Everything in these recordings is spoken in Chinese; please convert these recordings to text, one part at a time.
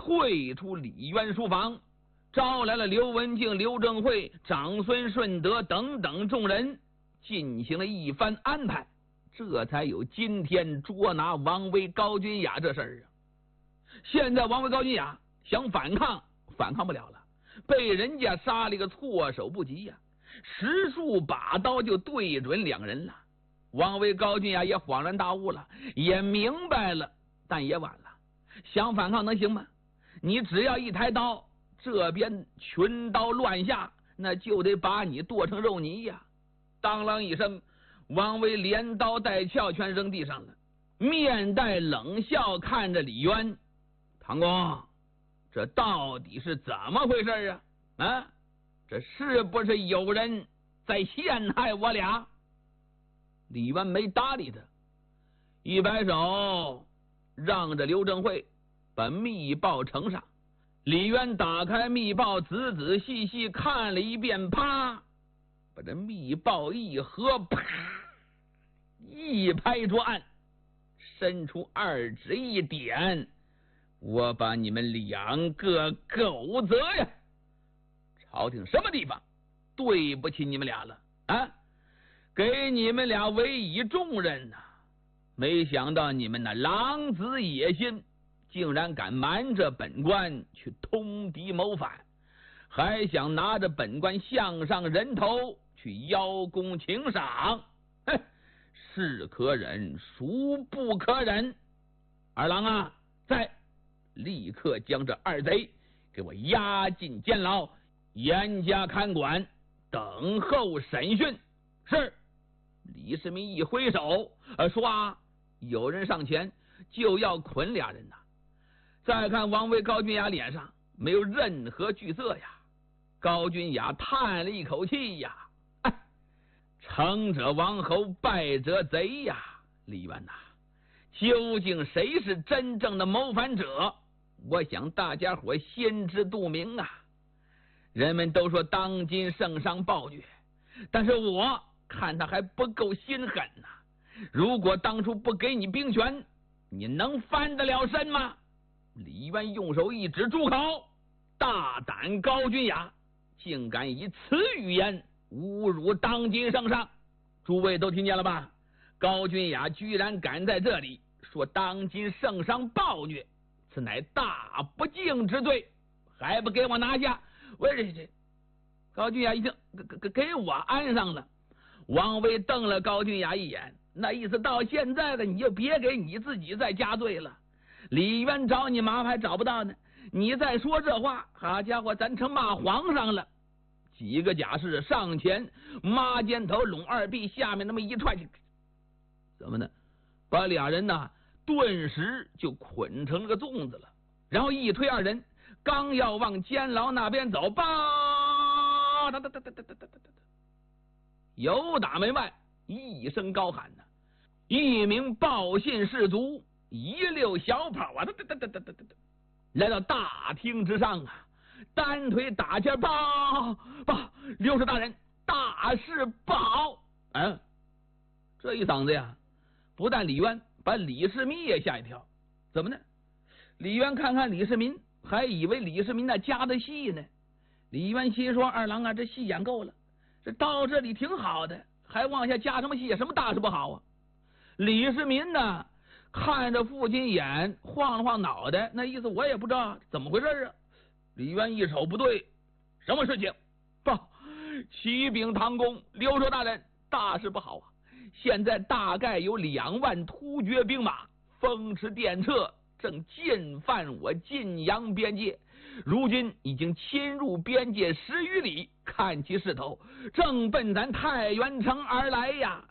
退出李渊书房，招来了刘文静、刘正会、长孙顺德等等众人，进行了一番安排，这才有今天捉拿王维、高君雅这事儿啊。现在王维、高君雅想反抗，反抗不了了，被人家杀了一个措手不及呀，10数把刀就对准两人了。王维、高君雅也恍然大悟了，也明白了，但也晚了。想反抗能行吗？你只要一抬刀，这边群刀乱下，那就得把你剁成肉泥呀！当啷一声，王维连刀带鞘全扔地上了，面带冷笑看着李渊：“唐公，这到底是怎么回事啊？啊，这是不是有人在陷害我俩？”李渊没搭理他，一摆手让着刘正会把密报呈上。李渊打开密报，仔仔细细看了一遍，啪，把这密报一合，啪，一拍桌案，伸出2指一点：“我把你们2个狗贼呀！朝廷什么地方对不起你们俩了啊？给你们俩委以重任呐！没想到你们那狼子野心，竟然敢瞒着本官去通敌谋反，还想拿着本官项上人头去邀功请赏，是可忍孰不可忍！二郎啊，在立刻将这2贼给我押进监牢，严加看管，等候审讯。是。李世民一挥手，说啊，有人上前就要捆俩人呐。再看王维、高君雅脸上没有任何惧色呀。高君雅叹了一口气呀：“成者王侯，败者贼呀！李渊呐，究竟谁是真正的谋反者？我想大家伙心知肚明啊。人们都说当今圣上暴虐，但是我看他还不够心狠呐。如果当初不给你兵权，你能翻得了身吗？”李渊用手一指住口：“大胆高君雅，竟敢以此语言侮辱当今圣上！诸位都听见了吧？高君雅居然敢在这里说当今圣上暴虐，此乃大不敬之罪，还不给我拿下！”喂，这高君雅一听，给我安上了。王维瞪了高君雅一眼，那意思到现在了，你就别给你自己再加罪了。李渊找你麻烦还找不到呢，你再说这话，好家伙，咱成骂皇上了。几个甲士上前抹肩头拢2臂，下面那么一踹，怎么呢？把俩人呢顿时就捆成了个粽子了。然后一推2人，刚要往监牢那边走，吧，由打门外一声高喊呢，一名报信士卒一溜小跑啊，来到大厅之上啊，单腿打前，报，刘氏大人，大事不好！这一嗓子呀，不但李渊，把李世民也吓一跳。怎么呢？李渊看看李世民，还以为李世民那加的戏呢。李渊心说：“二郎啊，这戏演够了，这到这里挺好的，还往下加什么戏？什么大事不好啊？”李世民呢，看着父亲眼，晃了晃脑袋，那意思我也不知道怎么回事啊。李渊一瞅不对，什么事情？报，启禀唐公，刘寿大人，大事不好啊！现在大概有2万突厥兵马风驰电掣，正进犯我晋阳边界，如今已经侵入边界10余里，看其势头，正奔咱太原城而来呀！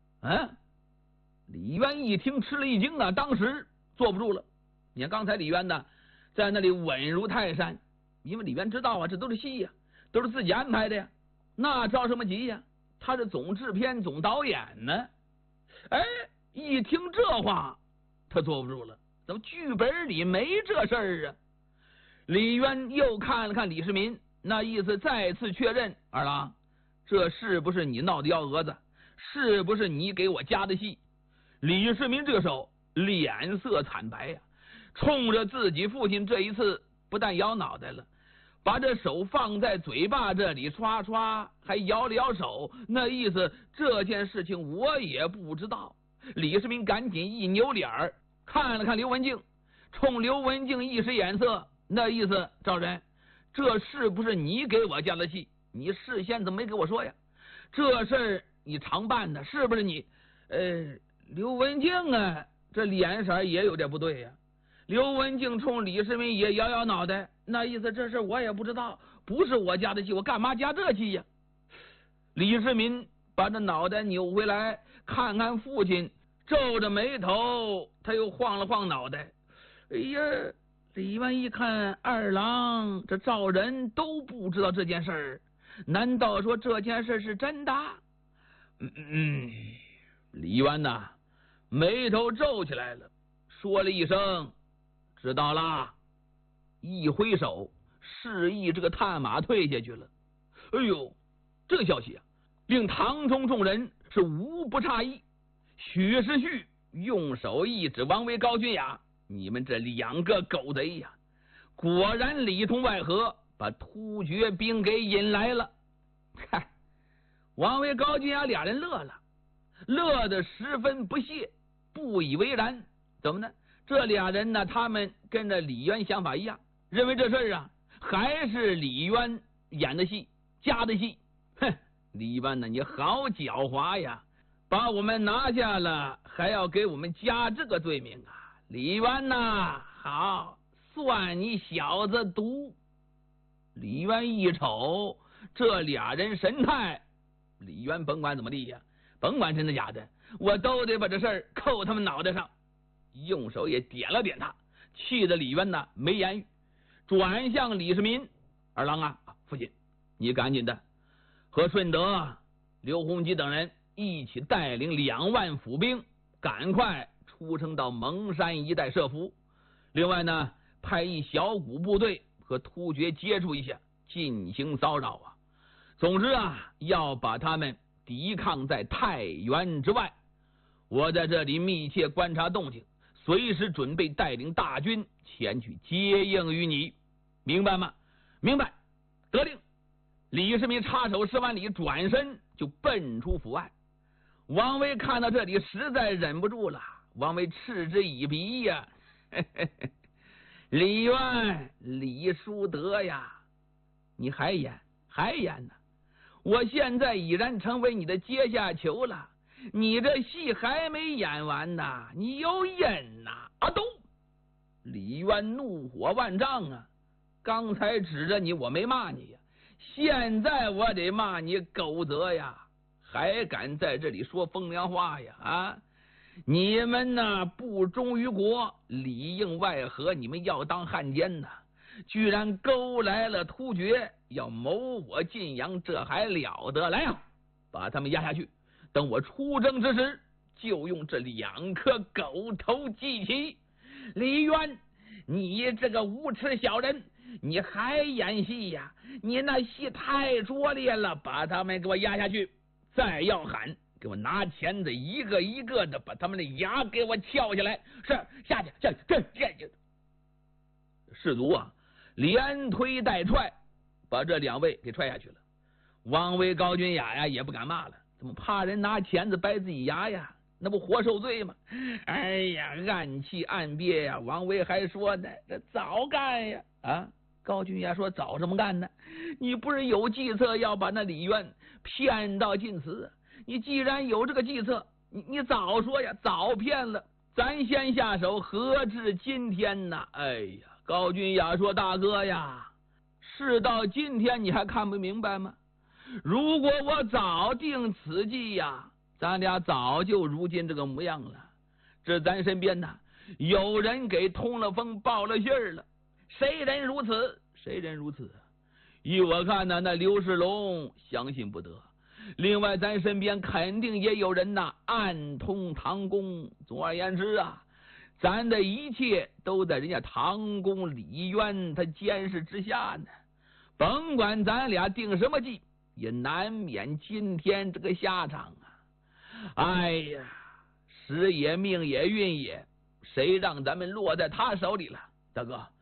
李渊一听吃了一惊啊，当时坐不住了。你看刚才李渊呢，在那里稳如泰山，因为李渊知道啊，这都是戏呀，都是自己安排的呀，那着什么急呀？他是总制片、总导演呢。一听这话，他坐不住了，怎么剧本里没这事儿啊？李渊又看了看李世民，那意思再次确认：二郎，这是不是你闹的幺蛾子？是不是你给我加的戏？李世民这个时候脸色惨白呀，冲着自己父亲这一次不但摇脑袋了，把这手放在嘴巴这里唰唰还摇了摇手，那意思这件事情我也不知道。李世民赶紧一扭脸儿，看了看刘文静，冲刘文静一使眼色，那意思赵人，这是不是你给我加的戏？你事先怎么没给我说呀？这事儿你常办的，是不是你？刘文静啊，这脸色也有点不对呀。刘文静冲李世民也摇摇脑袋，那意思这事我也不知道，不是我加的戏，我干嘛加这戏呀？李世民把这脑袋扭回来，看看父亲，皱着眉头，他又晃了晃脑袋。哎呀，李渊一看二郎这赵人都不知道这件事儿，难道说这件事是真的？李渊呐，眉头皱起来了，说了一声知道啦，一挥手示意这个探马退下去了。哎呦，这个消息啊，令堂中众人是无不诧异。许世旭用手一指王维、高君雅，你们这两个狗贼呀，果然里通外合，把突厥兵给引来了。嗨，王维、高君雅俩人乐了，乐得十分不屑，不以为然。怎么呢？这俩人呢，他们跟着李渊想法一样，认为这事儿啊还是李渊演的戏，加的戏。哼，李渊呢，你好狡猾呀，把我们拿下了，还要给我们加这个罪名啊！李渊呐，好，算你小子毒。李渊一瞅这俩人神态，李渊甭管怎么地呀，甭管真的假的，我都得把这事儿扣他们脑袋上。用手也点了点他，气得李渊呢没言语，转向李世民：二郎啊，父亲，你赶紧的和顺德、刘洪基等人一起带领2万府兵，赶快出城到蒙山一带设伏。另外呢，派一小股部队和突厥接触一下，进行骚扰啊。总之啊，要把他们抵抗在太原之外。我在这里密切观察动静，随时准备带领大军前去接应于你，明白吗？明白，得令。李世民插手施完礼，转身就奔出府外。王维看到这里，实在忍不住了，王维嗤之以鼻呀，李渊、李叔德呀，你还演呢？我现在已然成为你的阶下囚了，你这戏还没演完呢，你有瘾呐！啊，都！李渊怒火万丈啊！刚才指着你，我没骂你呀，现在我得骂你狗贼呀！还敢在这里说风凉话呀？啊！你们呐，不忠于国，里应外合，你们要当汉奸呐！居然勾来了突厥，要谋我晋阳，这还了得！来呀，把他们压下去！等我出征之时，就用这2颗狗头祭旗。李渊，你这个无耻小人，你还演戏呀？你那戏太拙劣了，把他们给我压下去！再要喊，给我拿钳子，一个一个的把他们的牙给我撬下来！是，下去，下去！士卒啊，连推带踹，把这2位给踹下去了。王维、高君雅呀也不敢骂了，怎么怕人拿钳子掰自己牙呀？那不活受罪吗？哎呀，暗气暗憋呀！王维还说呢，这早干呀！啊，高君雅说早这么干呢？你不是有计策要把那李渊骗到晋祠？你既然有这个计策，你早说呀，早骗了，咱先下手，何至今天呢？哎呀，高君雅说大哥呀，事到今天你还看不明白吗？如果我早定此计呀，咱俩早就如今这个模样了。这咱身边呢，有人给通了风报了信儿了，谁人如此？依我看呢，那刘世龙相信不得。另外咱身边肯定也有人呐暗通唐公。总而言之啊，咱的一切都在人家唐公李渊他监视之下呢。甭管咱俩定什么计，也难免今天这个下场啊！哎呀，时也命也运也，谁让咱们落在他手里了？大哥，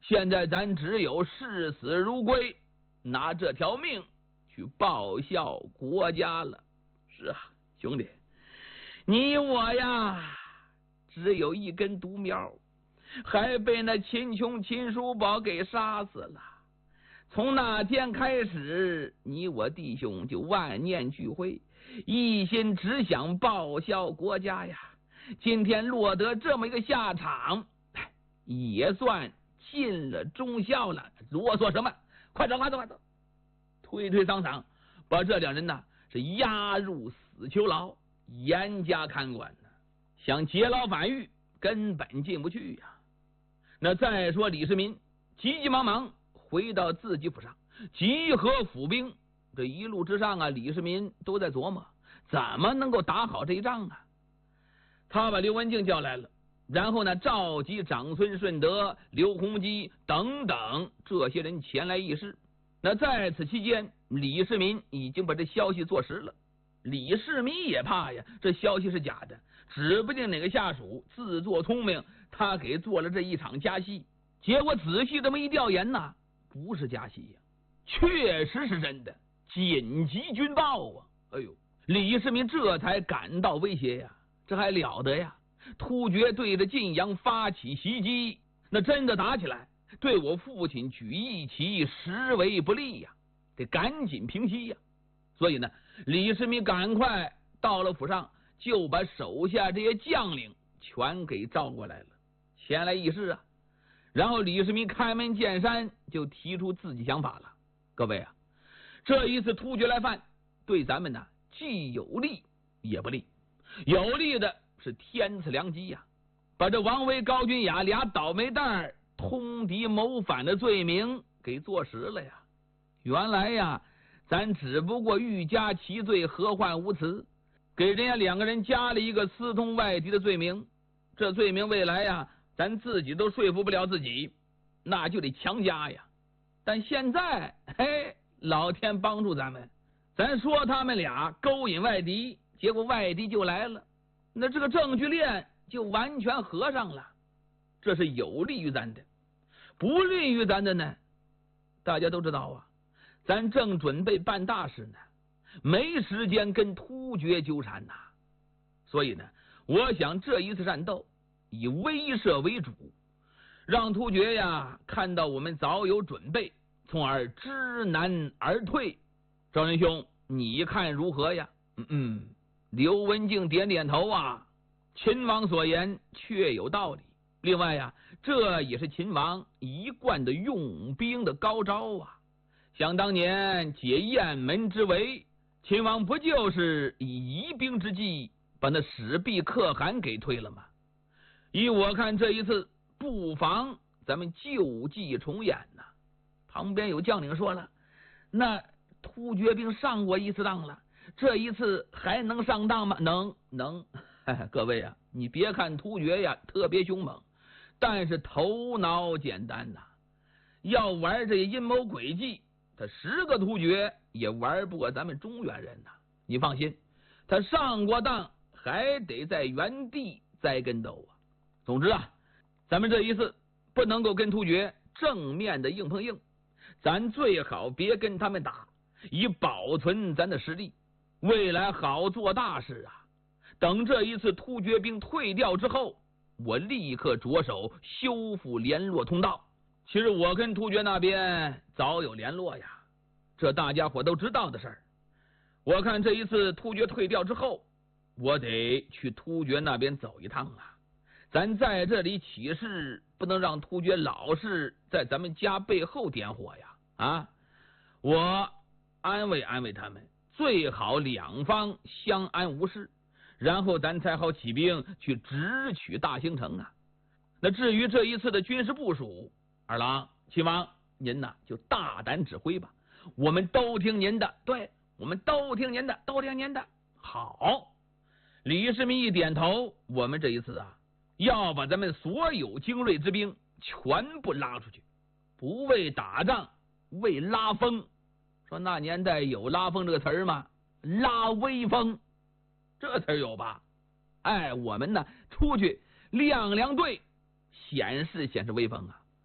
现在咱只有视死如归，拿这条命去报效国家了。是啊，兄弟，你我呀，只有一根独苗，还被那秦琼、秦叔宝给杀死了。从那天开始，你我弟兄就万念俱灰，一心只想报效国家呀。今天落得这么一个下场，也算尽了忠孝了。啰嗦什么？快走，快走，快走！推推搡搡，把这两人呢是押入死囚牢，严加看管呢。想劫牢反狱，根本进不去呀。那再说李世民急急忙忙回到自己府上，集合府兵。这一路之上啊，李世民都在琢磨怎么能够打好这一仗啊。他把刘文静叫来了，然后呢召集长孙顺德、刘洪基等等这些人前来议事。那在此期间，李世民已经把这消息坐实了。李世民也怕呀，这消息是假的，指不定哪个下属自作聪明，他给做了这一场假戏。结果仔细这么一调研呐，不是假戏呀，确实是真的，紧急军报啊！哎呦，李世民这才感到威胁呀，这还了得呀！突厥对着晋阳发起袭击，那真的打起来，对我父亲举义旗实为不利呀，得赶紧平息呀。所以呢，李世民赶快到了府上，就把手下这些将领全给召过来了，前来议事啊。然后李世民开门见山就提出自己想法了。各位啊，这一次突厥来犯，对咱们呢既有利也不利。有利的是天赐良机呀，把这王维、高君雅俩倒霉蛋通敌谋反的罪名给坐实了呀。原来呀，咱只不过欲加其罪，何患无辞，给人家两个人加了一个私通外敌的罪名。这罪名未来呀，咱自己都说服不了自己，那就得强加呀。但现在，嘿，老天帮助咱们，咱说他们俩勾引外敌，结果外敌就来了，那这个证据链就完全合上了。这是有利于咱的。不利于咱的呢，大家都知道啊，咱正准备办大事呢，没时间跟突厥纠缠呐。所以呢，我想这一次战斗以威慑为主，让突厥呀看到我们早有准备，从而知难而退。赵仁兄，你看如何呀？刘文静点点头啊，秦王所言确有道理。另外呀，这也是秦王一贯的用兵的高招啊。想当年解雁门之围，秦王不就是以疑兵之计把那史毕可汗给推了吗？依我看，这一次不妨咱们旧计重演呐。旁边有将领说了，那突厥兵上过一次当了，这一次还能上当吗？能。各位啊，你别看突厥呀特别凶猛，但是头脑简单呐。要玩这阴谋诡计，他10个突厥也玩不过咱们中原人呐。你放心，他上过当还得在原地栽跟斗啊。总之啊，咱们这一次不能够跟突厥正面的硬碰硬，咱最好别跟他们打，以保存咱的实力，未来好做大事啊。等这一次突厥兵退掉之后，我立刻着手修复联络通道。其实我跟突厥那边早有联络呀，这大家伙都知道的事儿。我看这一次突厥退掉之后，我得去突厥那边走一趟啊。咱在这里起事，不能让突厥老是在咱们家背后点火呀！啊，我安慰安慰他们，最好两方相安无事，然后咱才好起兵去直取大兴城啊。那至于这一次的军事部署，二郎、秦王，您呐就大胆指挥吧，我们都听您的。对，我们都听您的，都听您的。好，李世民一点头，我们这一次啊，要把咱们所有精锐之兵全部拉出去，不为打仗，为拉风。说那年代有拉风这个词儿吗？拉威风，这词儿有吧？哎，我们呢出去亮亮队，显示显示威风啊。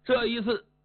这一次